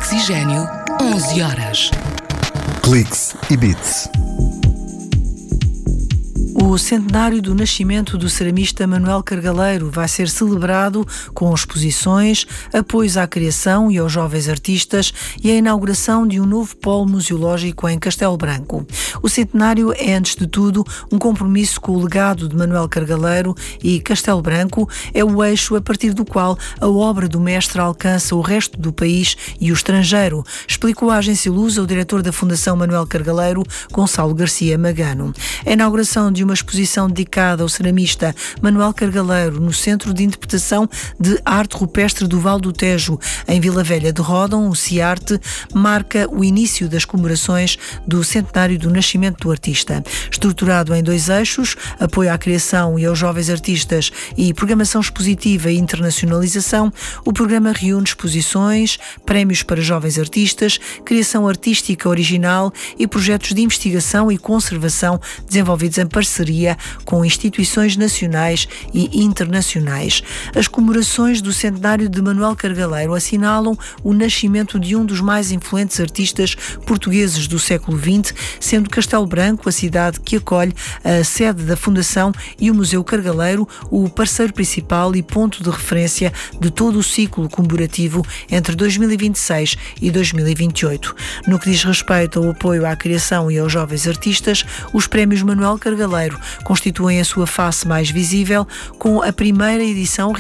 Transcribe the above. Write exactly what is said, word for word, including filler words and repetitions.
Oxigênio, onze horas. Cliques e Bits. O centenário do nascimento do ceramista Manuel Cargaleiro vai ser celebrado com exposições, apoios à criação e aos jovens artistas e a inauguração de um novo polo museológico em Castelo Branco. O centenário é, antes de tudo, um compromisso com o legado de Manuel Cargaleiro e Castelo Branco é o eixo a partir do qual a obra do mestre alcança o resto do país e o estrangeiro, explicou à agência Lusa o diretor da Fundação Manuel Cargaleiro, Gonçalo Garcia Magano. A inauguração de uma exposição dedicada ao ceramista Manuel Cargaleiro no Centro de Interpretação de Arte Rupestre do Val do Tejo, em Vila Velha de Ródão, o CIARTE, marca o início das comemorações do centenário do nascimento do artista. Estruturado em dois eixos, apoio à criação e aos jovens artistas e programação expositiva e internacionalização, o programa reúne exposições, prémios para jovens artistas, criação artística original e projetos de investigação e conservação desenvolvidos em parceria com instituições nacionais e internacionais. As comemorações do centenário de Manuel Cargaleiro assinalam o nascimento de um dos mais influentes artistas portugueses do século vinte, sendo Castelo Branco a cidade que acolhe a sede da Fundação e o Museu Cargaleiro, o parceiro principal e ponto de referência de todo o ciclo comemorativo entre dois mil e vinte e seis e dois mil e vinte e oito. No que diz respeito ao apoio à criação e aos jovens artistas, os prémios Manuel Cargaleiro constituem a sua face mais visível, com a primeira edição